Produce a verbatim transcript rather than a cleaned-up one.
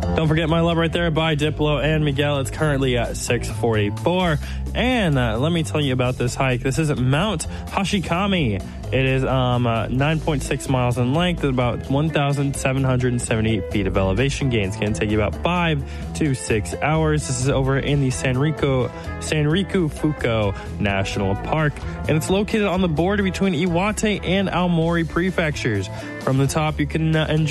Don't forget my love right there by Diplo and Miguel. It's currently at six forty-four. And uh, let me tell you about this hike. This is Mount Hashikami. It is um, uh, nine point six miles in length and about one thousand seven hundred seventy-eight feet of elevation gain. It's going to take you about five to six hours. This is over in the Sanriku, Sanriku Fuko National Park. And it's located on the border between Iwate and Aomori prefectures. From the top, you can uh, enjoy